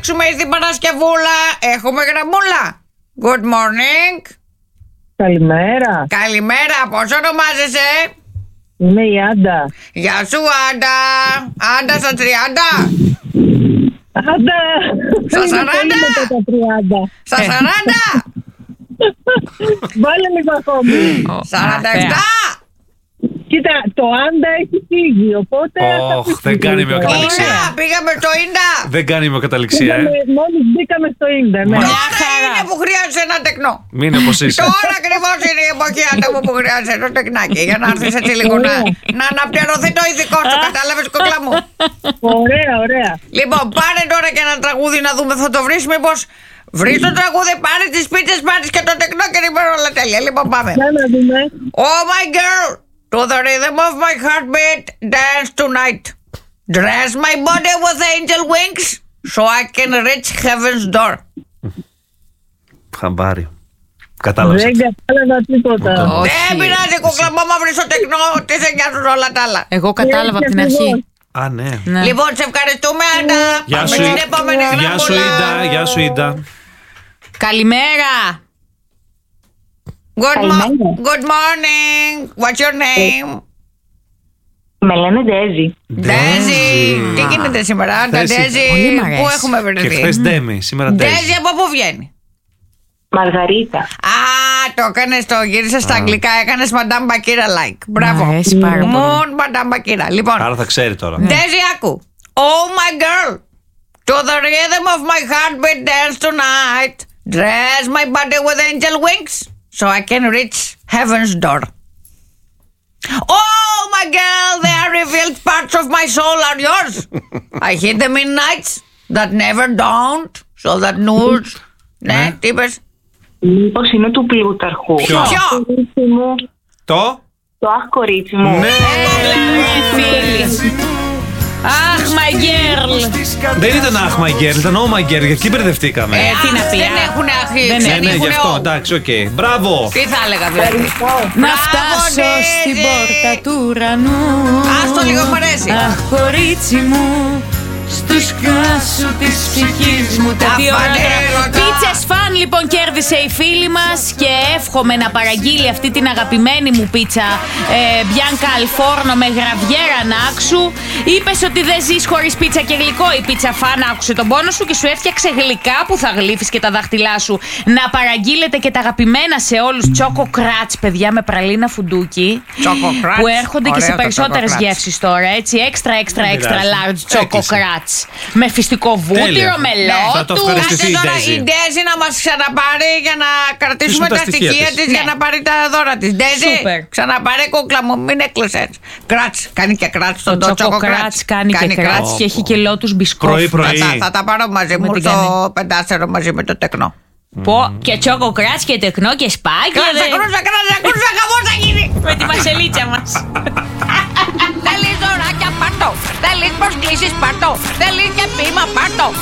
παίξουμε στην Παρασκευούλα. Έχουμε γραμμούλα. Good morning. Καλημέρα. Καλημέρα, πώς ονομάζεσαι? Είμαι η Άντα. Γεια σου Άντα. Άντα στα 30. Άντα. Στα 40. Στα 40. Βάλε λίγο ακόμη. 47. Κοίτα, το Άντα έχει φύγει, οπότε... δεν κάνει μειοκαταληξία. Πήγαμε στο Ίντα. Δεν κάνει μειοκαταληξία, Μόλις μπήκαμε στο Ίντα, ναι. Τώρα είναι που χρειάζεσαι ένα τεκνό. Μην είναι όπως είσαι. Τώρα ακριβώς είναι η εποχή Άντα μου που χρειάζεσαι το τεκνάκι. Για να έρθεις έτσι λίγο να αναπληρωθεί το ειδικό σου. Κατάλαβες, κόκλα μου? Ωραία, ωραία. Λοιπόν, πάρε τώρα και ένα τραγούδι να δούμε. Θα το βρεις μήπως? Βρεις το τραγούδι, πάρε τις πίτσες, πάρεις και το τεκνό και ρημέρω όλα τέλεια. Λοιπόν, πάμε. Για να δούμε. Oh my girl, to the rhythm of my heartbeat, dance tonight. Dress my body with angel wings, so I can reach heaven's door. Χαμπάρι. Κατάλαβες. Δεν κατάλαβα τίποτα. Δεν πειράζει, κούκλα μου, άμα βρεις το τεκνό, τι σε νοιάζουν όλα τα άλλα. Εγώ κατάλαβα από την αρχή. Α, ναι. Λοιπόν, σε ευχαριστούμε, Άντα. Γεια σου, Στην επόμενη Γεια σου, γραμμούλα. Ίντα. Γεια σου, Ίντα. Καλημέρα. Good morning. What's your name? Με λένε Ντέζι. Ντέζι. Τι γίνεται σήμερα, Άντα? Ντέζι. Πολύ μ' αρέσει. Πού έχουμε Και βρεθεί? χθες Ντέμι, σήμερα Ντέζι. Ντέζι από πού βγαίνει? Μαργαρίτα. Α, το έκανες, το γύρισες στα αγγλικά. Έκανες Madame Bakira like. Μπράβο. Μ' αρέσει πάρα πολύ. Μον Madame Bakira. Λοιπόν, Άρα θα ξέρει τώρα. Ντέζι, άκου. Oh my girl, to the rhythm of my heartbeat dance tonight. Dress my body with angel wings, so I can reach heaven's door. Oh my girl, the unrevealed parts of my soul are yours. I hid them in nights that never dawned, so that news. Ναι, τι είπες? Μήπως είναι του Πλούταρχου. Ποιο? Κορίτσι μου. Το. Το αχ, κορίτσι μου. Ναι. Φίλοι. Αχ, my girl. Δεν ήταν Αχ my girl, ήταν Oh my girl. Γιατί μπερδευτήκαμε. Τι να πει, Δεν α? έχουν αχή. Ναι, γι' αυτό. Εντάξει, οκ. Μπράβο. Τι θα έλεγα δηλαδή? Να φτάσω Ντέζι. στην πόρτα του ουρανού. Άστο λίγο, μ' αρέσει. Αχ, κορίτσι μου, στους κάσου της ψυχής μου. Τα δύο Αφανέρωτα. πίτσες φαν λοιπόν κέρδισε η φίλη μας και εύχομαι να παραγγείλει αυτή την αγαπημένη μου πίτσα Bianca al forno με γραβιέρα ανάξου. Είπες ότι δεν ζεις χωρίς πίτσα και γλυκό. Η πίτσα φαν άκουσε τον πόνο σου και σου έφτιαξε γλυκά που θα γλύφεις και τα δάχτυλά σου. Να παραγγείλετε και τα αγαπημένα σε όλους Choco Crunch, παιδιά, με πραλίνα φουντούκι. Choco Crunch. Που έρχονται και Ωραίο σε το περισσότερες Choco Crunch. γεύσεις τώρα, έτσι. Extra πειράζει. large Choco Έκλεισε. Crunch. Με φυστικό βούτυρο, Τέλεια. μελό Θα το του. ευχαριστηθεί. Κάτσε τώρα Ντέζι. η Ντέζι να μας ξαναπάρει για να κρατήσουμε τα τα στοιχεία στοιχεία της. της για Ναι. να πάρει τα δώρα της. Ντέζι, Σούπερ. ξαναπάρε κούκλα μου, μην έκλεισες. Κράτς, κάνει και κράτς Το το Choco Crunch κάνει και κράτς και έχει και λότους μπισκόφι. Πρωί. Θα τα πάρω μαζί Με μου την στο κάνει. πεντάστερο μαζί με το τεκνό. Πω, και Choco Crunch και τεκνό και σπάκια. Κράτσα, χαμός θα γίνει. Με τη μασελίτσα μας. Θέλεις δωράκια, πάρτο. Θέλεις προσκλήσεις, πάρτο. Θέλεις και πείμα, πάρτο.